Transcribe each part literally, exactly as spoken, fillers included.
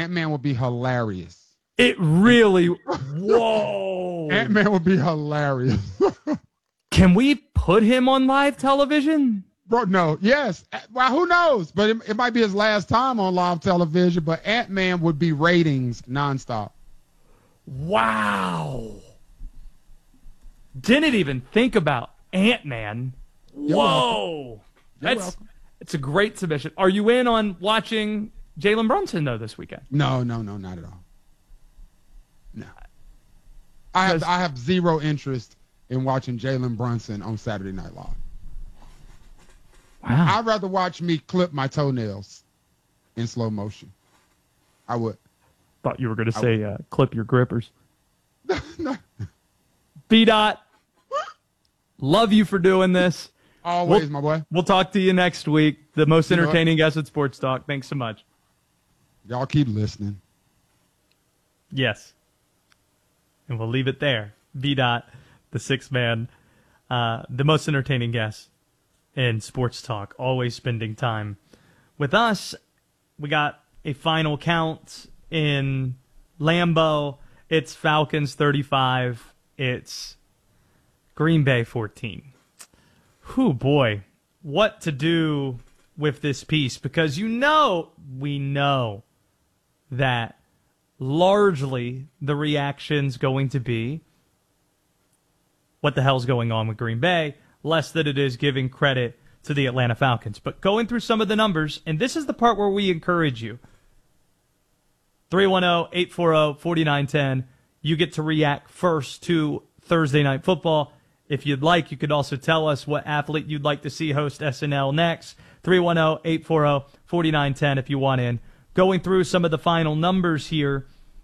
Ant-Man would be hilarious. It really, whoa. Ant-Man would be hilarious. Can we put him on live television? Bro, no, yes. Well, who knows? But it, it might be his last time on live television, but Ant-Man would be ratings nonstop. Wow. Didn't even think about Ant-Man. You're Whoa. That's welcome. It's a great submission. Are you in on watching Jalen Brunson, though, this weekend? No, no, no, not at all. No. I have I have zero interest in watching Jalen Brunson on Saturday Night Live. Wow. I'd rather watch me clip my toenails in slow motion. I would. Thought you were going to say uh, clip your grippers. No. B-Dot, love you for doing this. Always, we'll, my boy. We'll talk to you next week. The most You know entertaining guest at Sports Talk. Thanks so much. Y'all keep listening. Yes. And we'll leave it there. B-Dot, the sixth man, uh, the most entertaining guest in Sports Talk, always spending time with us. We got a final count in Lambeau. It's Falcons thirty-five. It's Green Bay fourteen. Whew, boy. What to do with this piece, because you know, we know that largely the reaction's going to be what the hell's going on with Green Bay, less than it is giving credit to the Atlanta Falcons. But going through some of the numbers, and this is the part where we encourage you. three one zero, eight four zero, four nine one zero. You get to react first to Thursday Night Football. If you'd like, you could also tell us what athlete you'd like to see host S N L next. three one zero, eight four zero, four nine one zero if you want in. Going through some of the final numbers here.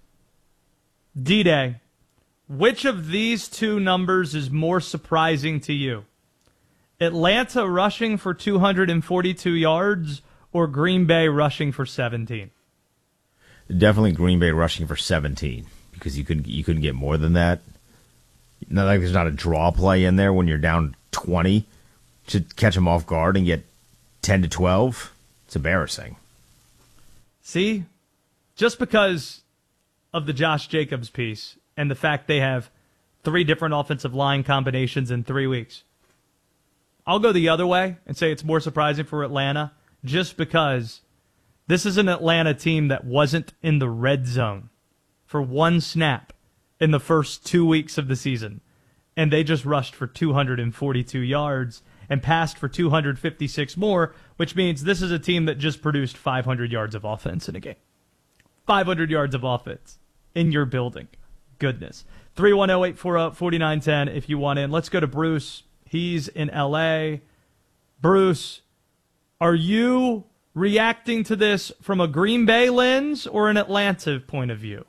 D-Day, which of these two numbers is more surprising to you? Atlanta rushing for two hundred forty-two yards or Green Bay rushing for seventeen? Definitely Green Bay rushing for seventeen, because you couldn't you couldn't get more than that. Not like there's not a draw play in there when you're down twenty to catch them off guard and get ten to twelve. It's embarrassing. See, just because of the Josh Jacobs piece and the fact they have three different offensive line combinations in three weeks, I'll go the other way and say it's more surprising for Atlanta, just because this is an Atlanta team that wasn't in the red zone for one snap in the first two weeks of the season, and they just rushed for two hundred forty-two yards and passed for two hundred fifty-six more, which means this is a team that just produced five hundred yards of offense in a game. five hundred yards of offense in your building. Goodness. three one zero, eight four zero, four nine one zero if you want in. Let's go to Bruce. He's in L A. Bruce, are you reacting to this from a Green Bay lens or an Atlanta point of view?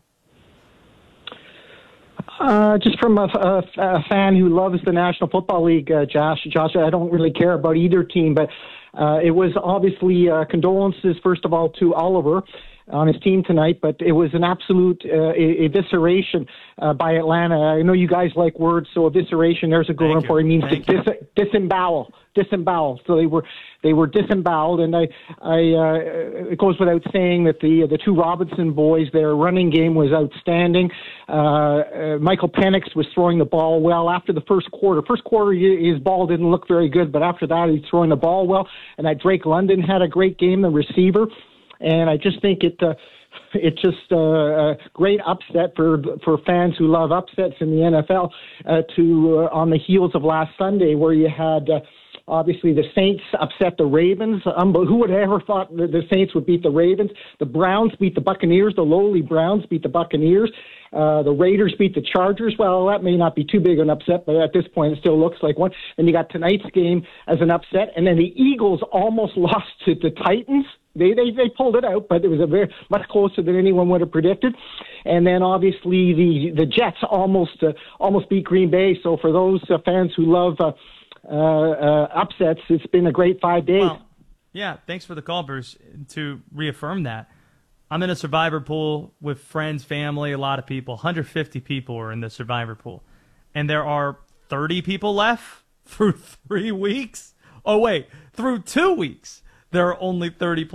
Uh, just from a, a, a fan who loves the National Football League, uh, Josh. Josh, I don't really care about either team, but uh, it was obviously uh, condolences, first of all, to Oliver on his team tonight, but it was an absolute uh, evisceration uh, by Atlanta. I know you guys like words, so evisceration, there's a good one for it. It means to dis- disembowel, disembowel. So they were they were disemboweled, and I, I uh, it goes without saying that the the two Robinson boys, their running game was outstanding. Uh, uh, Michael Penix was throwing the ball well after the first quarter. First quarter, his ball didn't look very good, but after that, he's throwing the ball well. And that Drake London had a great game, the receiver. And I just think it uh, it's just uh, a great upset for for fans who love upsets in the N F L uh, to uh, on the heels of last Sunday, where you had uh, obviously the Saints upset the Ravens. Um, who would have ever thought that the Saints would beat the Ravens? The Browns beat the Buccaneers. The lowly Browns beat the Buccaneers. Uh, the Raiders beat the Chargers. Well, that may not be too big an upset, but at this point it still looks like one. Then you got tonight's game as an upset, and then the Eagles almost lost to the Titans. They, they they pulled it out, but it was a very much closer than anyone would have predicted. And then obviously the the Jets almost uh, almost beat Green Bay. So for those uh, fans who love uh, uh, uh, upsets, it's been a great five days. Well, yeah, thanks for the call, Bruce. To reaffirm that, I'm in a survivor pool with friends, family, a lot of people. one hundred fifty people are in the survivor pool, and there are thirty people left through three weeks. Oh wait, through two weeks, there are only thirty